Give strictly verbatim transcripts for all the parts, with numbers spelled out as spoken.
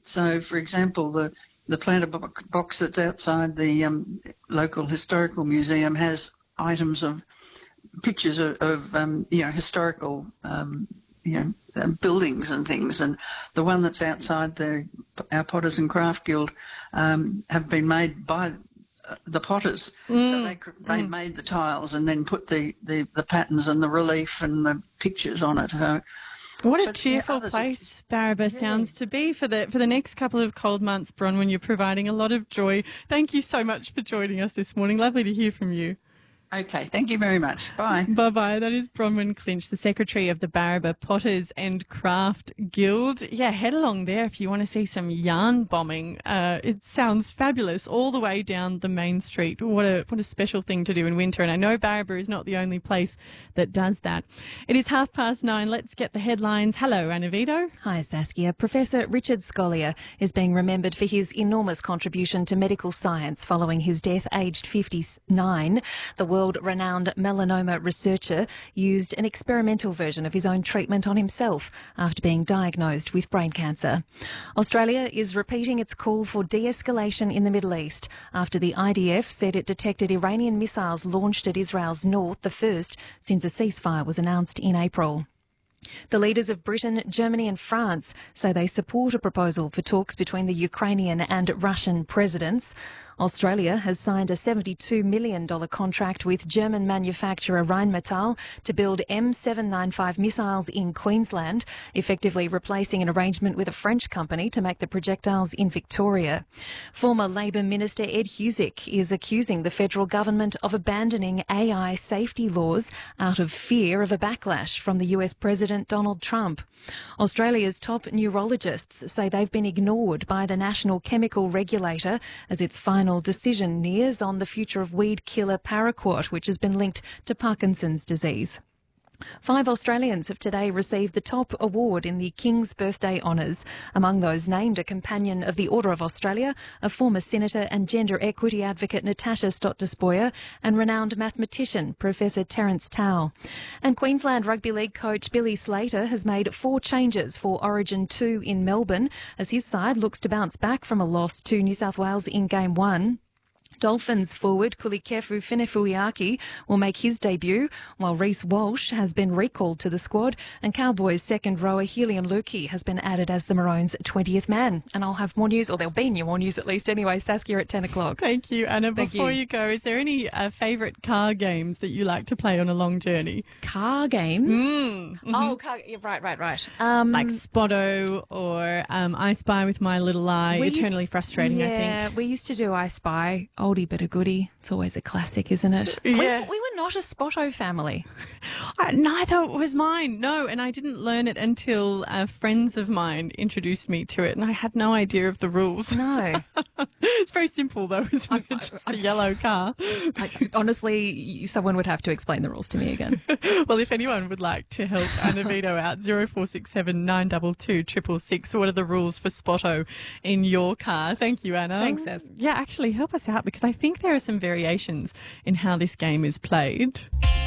So, for example, the, the planter bo- box that's outside the um, local historical museum has items of pictures of, of um, you know, historical, um, you know, um, buildings and things. And the one that's outside the our Potters and Craft Guild um, have been made by the potters. Mm, so they they mm. made the tiles and then put the, the, the patterns and the relief and the pictures on it. Uh, what a cheerful yeah, place Barraba yeah. sounds to be for the for the next couple of cold months, Bronwyn. You're providing a lot of joy. Thank you so much for joining us this morning. Lovely to hear from you. Okay, thank you very much. Bye. Bye-bye. That is Bronwyn Clinch, the Secretary of the Barraba Potters and Craft Guild. Yeah, head along there if you want to see some yarn bombing. Uh, it sounds fabulous all the way down the main street. What a what a special thing to do in winter. And I know Barraba is not the only place that does that. It is half past nine. Let's get the headlines. Hello, Anna Vito. Hi, Saskia. Professor Richard Scolyer is being remembered for his enormous contribution to medical science following his death aged fifty-nine. The world-renowned melanoma researcher used an experimental version of his own treatment on himself after being diagnosed with brain cancer. Australia is repeating its call for de-escalation in the Middle East after the I D F said it detected Iranian missiles launched at Israel's north, the first since a ceasefire was announced in April. The leaders of Britain, Germany and France say they support a proposal for talks between the Ukrainian and Russian presidents. Australia has signed a seventy-two million dollars contract with German manufacturer Rheinmetall to build M seven ninety-five missiles in Queensland, effectively replacing an arrangement with a French company to make the projectiles in Victoria. Former Labor Minister Ed Husic is accusing the federal government of abandoning A I safety laws out of fear of a backlash from the U S President Donald Trump. Australia's top neurologists say they've been ignored by the National Chemical Regulator as its final decision nears on the future of weed killer paraquat, which has been linked to Parkinson's disease. Five Australians have today received the top award in the King's Birthday Honours. Among those named, a Companion of the Order of Australia, a former senator and gender equity advocate Natasha Stott-Despoja, and renowned mathematician Professor Terence Tao. And Queensland Rugby League coach Billy Slater has made four changes for Origin two in Melbourne as his side looks to bounce back from a loss to New South Wales in Game one. Dolphins forward Kulikefu Fenefuiaki will make his debut, while Reece Walsh has been recalled to the squad, and Cowboys second rower Helium Lukey has been added as the Maroons' twentieth man. And I'll have more news, or there'll be more news at least anyway, Saskia, at ten o'clock. Thank you, Anna. Thank Before you. you go, is there any uh, favourite car games that you like to play on a long journey? Car games? Mm. Mm-hmm. Oh, car, yeah, right, right, right. Um, like Spotto or um, I Spy with My Little Eye. Eternally used, frustrating, yeah, I think. Yeah, we used to do I Spy. Oldie but a goodie. It's always a classic, isn't it? Yeah. We, we were not a Spotto family. Uh, neither was mine, no. And I didn't learn it until uh, friends of mine introduced me to it, and I had no idea of the rules. No. It's very simple, though, isn't I, it? Just I, a yellow car. I, honestly, someone would have to explain the rules to me again. Well, if anyone would like to help Anna Vito out, zero four six seven nine two two six six six. What are the rules for Spotto in your car? Thank you, Anna. Thanks, Ez. Yeah, actually, help us out, because I think there are some variations in how this game is played.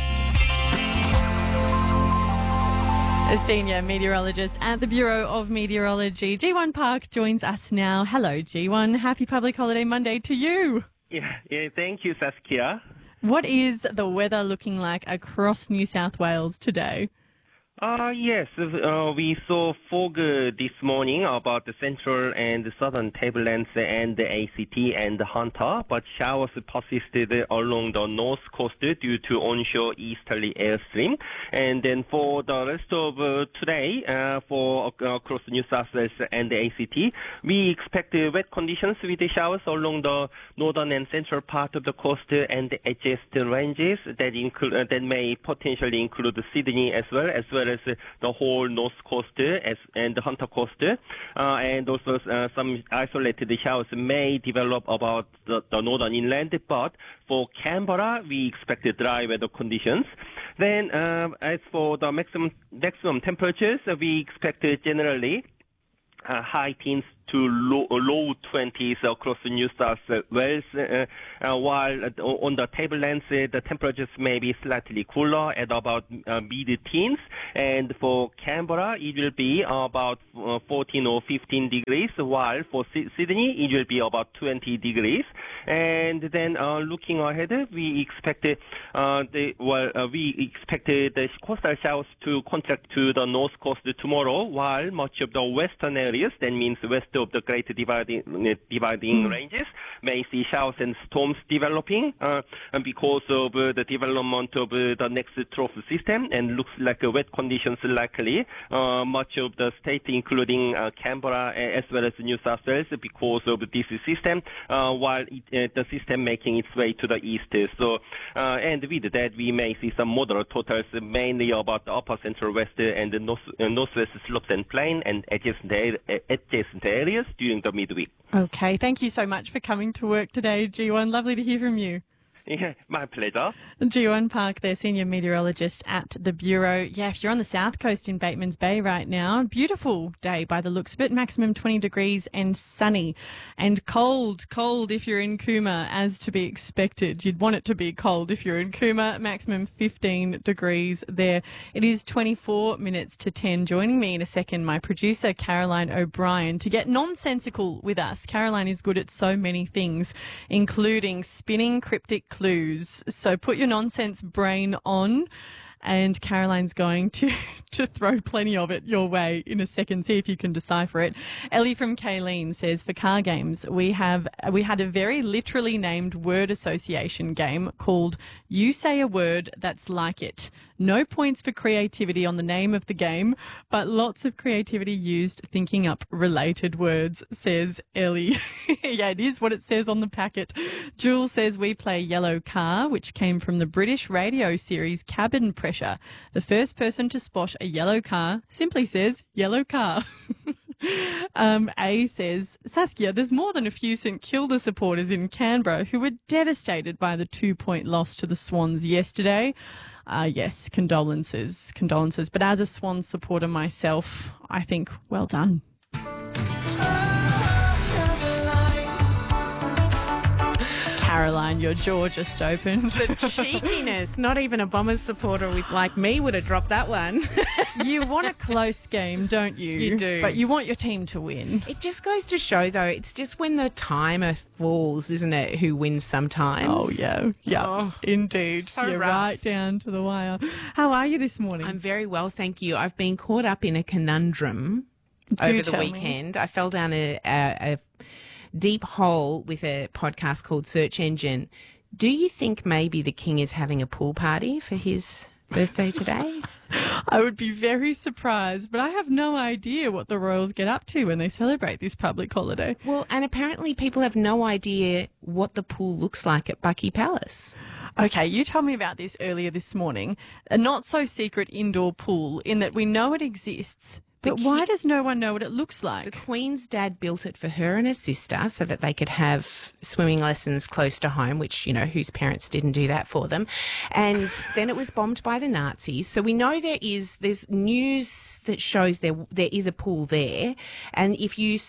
A senior meteorologist at the Bureau of Meteorology, G one Park, joins us now. Hello, G one. Happy Public Holiday Monday to you. Yeah, yeah, thank you, Saskia. What is the weather looking like across New South Wales today? Uh, yes, uh, we saw fog uh, this morning about the central and southern tablelands and the A C T and the Hunter, but showers persisted along the north coast due to onshore easterly airstream. And then for the rest of uh, today, uh, for uh, across New South Wales and the A C T, we expect uh, wet conditions with the showers along the northern and central part of the coast and the adjacent ranges that include uh, that may potentially include Sydney as well as well as uh, the whole north coast as, and the Hunter coast, uh, and also uh, some isolated showers may develop about the, the northern inland. But for Canberra, we expect dry weather conditions. Then, uh, as for the maximum maximum temperatures, uh, we expect uh, generally uh, high teens to low, low twenties across New South Wales, uh, uh, while on the tablelands uh, the temperatures may be slightly cooler at about uh, mid-teens, and for Canberra it will be about uh, fourteen or fifteen degrees, while for Sydney it will be about twenty degrees. And then uh, looking ahead, we expect uh, the well uh, we expect the coastal showers to contract to the north coast tomorrow, while much of the western areas, that means west of the Great Dividing dividing mm. ranges, may see showers and storms developing uh, and because of uh, the development of uh, the next trough system, and looks like uh, wet conditions likely uh, much of the state, including uh, Canberra as well as New South Wales, because of this system, uh, while it, uh, the system making its way to the east. So, uh, and with that, we may see some moderate totals, mainly about the upper central west and the north, uh, northwest slopes and plain and adjacent, adjacent areas during the midweek. Okay, thank you so much for coming to work today, G one. Lovely to hear from you. Yeah, my pleasure. G one Park, their senior meteorologist at the Bureau. Yeah, if you're on the south coast in Batemans Bay right now, beautiful day by the looks of it, maximum twenty degrees and sunny. And cold, cold if you're in Cooma, as to be expected. You'd want it to be cold if you're in Cooma, maximum fifteen degrees there. It is twenty-four minutes to ten. Joining me in a second, my producer, Caroline O'Brien, to get nonsensical with us. Caroline is good at so many things, including spinning cryptic clues. So put your nonsense brain on, and Caroline's going to, to throw plenty of it your way in a second. See if you can decipher it. Ellie from Kayleen says, for car games, we have we had a very literally named word association game called You Say a Word That's Like It. No points for creativity on the name of the game, but lots of creativity used thinking up related words, says Ellie. Yeah, it is what it says on the packet. Jules says we play Yellow Car, which came from the British radio series Cabin Pressure. The first person to spot a yellow car simply says yellow car. Um, A says, Saskia, there's more than a few St Kilda supporters in Canberra who were devastated by the two-point loss to the Swans yesterday. Uh, yes, condolences, condolences. But as a Swans supporter myself, I think, well done. Caroline, your jaw just opened. The cheekiness. Not even a Bombers supporter with like me would have dropped that one. You want a close game, don't you? You do. But you want your team to win. It just goes to show, though, it's just when the timer falls, isn't it, who wins sometimes. Oh, yeah. Yeah, oh, indeed. So You're rough. right down to the wire. How are you this morning? I'm very well, thank you. I've been caught up in a conundrum Do over the tell me. weekend. I fell down a, a, a deep hole with a podcast called Search Engine. Do you think maybe the King is having a pool party for his birthday today? I would be very surprised, but I have no idea what the Royals get up to when they celebrate this public holiday. Well, and apparently people have no idea what the pool looks like at Bucky Palace. Okay, you told me about this earlier this morning. A not-so-secret indoor pool, in that we know it exists, but The why ki- does no one know what it looks like? The Queen's dad built it for her and her sister so that they could have swimming lessons close to home, which, you know, whose parents didn't do that for them. And then it was bombed by the Nazis. So we know there is, there's news that shows there there is a pool there. And if you